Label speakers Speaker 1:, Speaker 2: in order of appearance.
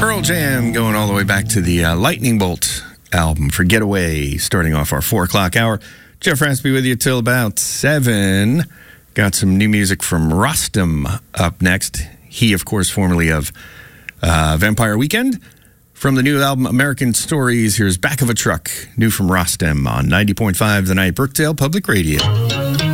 Speaker 1: Pearl Jam going all the way back to the Lightning Bolt album for Getaway, starting off our 4 o'clock hour. Jeff Raspy with you till about 7. Got some new music from Rostam up next. He, of course, formerly of Vampire Weekend. From the new album American Stories, here's Back of a Truck, new from Rostam on 90.5 The Night, Brookdale Public Radio.